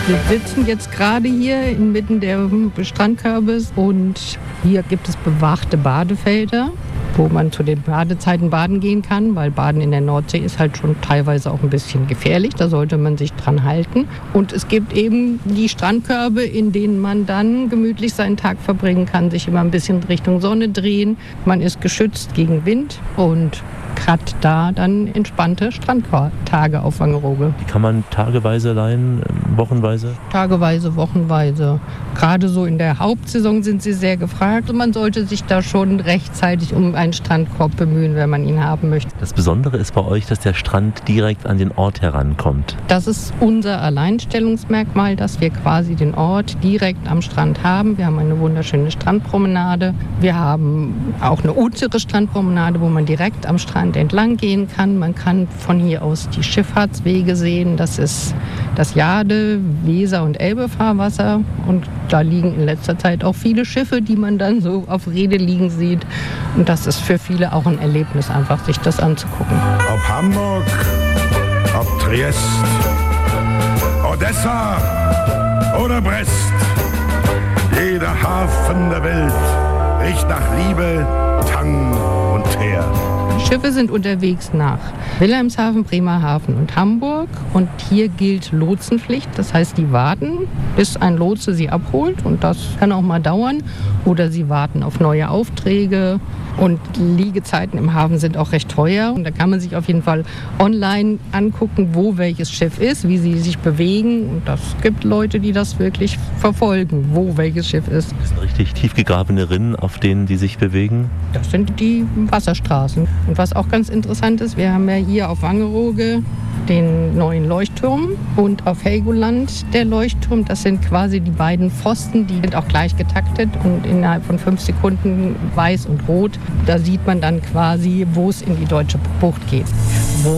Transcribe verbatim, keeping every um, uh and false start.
Wir sitzen jetzt gerade hier inmitten der Strandkörbes und hier gibt es bewachte Badefelder, wo man zu den Badezeiten baden gehen kann, weil Baden in der Nordsee ist halt schon teilweise auch ein bisschen gefährlich, da sollte man sich dran halten. Und es gibt eben die Strandkörbe, in denen man dann gemütlich seinen Tag verbringen kann, sich immer ein bisschen Richtung Sonne drehen. Man ist geschützt gegen Wind und hat da dann entspannte Strandtage auf Wangerooge. Die kann man tageweise leihen, wochenweise? Tageweise, wochenweise. Gerade so in der Hauptsaison sind sie sehr gefragt und man sollte sich da schon rechtzeitig um einen Strandkorb bemühen, wenn man ihn haben möchte. Das Besondere ist bei euch, dass der Strand direkt an den Ort herankommt. Das ist unser Alleinstellungsmerkmal, dass wir quasi den Ort direkt am Strand haben. Wir haben eine wunderschöne Strandpromenade. Wir haben auch eine untere Strandpromenade, wo man direkt am Strand entlang gehen kann. Man kann von hier aus die Schifffahrtswege sehen. Das ist das Jade-, Weser- und Elbe-Fahrwasser. Und da liegen in letzter Zeit auch viele Schiffe, die man dann so auf Rede liegen sieht. Und das ist für viele auch ein Erlebnis, einfach sich das anzugucken. Ob Hamburg, ob Triest, Odessa oder Brest. Jeder Hafen der Welt riecht nach Liebe, Tang und Teer. Die Schiffe sind unterwegs nach Wilhelmshaven, Bremerhaven und Hamburg. Und hier gilt Lotsenpflicht. Das heißt, die warten, bis ein Lotse sie abholt. Und das kann auch mal dauern. Oder sie warten auf neue Aufträge. Und Liegezeiten im Hafen sind auch recht teuer. Und da kann man sich auf jeden Fall online angucken, wo welches Schiff ist, wie sie sich bewegen. Und das gibt Leute, die das wirklich verfolgen, wo welches Schiff ist. Das sind richtig tief gegrabene Rinnen, auf denen die sich bewegen? Das sind die Wasserstraßen. Und was auch ganz interessant ist, wir haben ja hier auf Wangerooge den neuen Leuchtturm und auf Helgoland der Leuchtturm. Das sind quasi die beiden Pfosten, die sind auch gleich getaktet und innerhalb von fünf Sekunden weiß und rot. Da sieht man dann quasi, wo es in die Deutsche Bucht geht.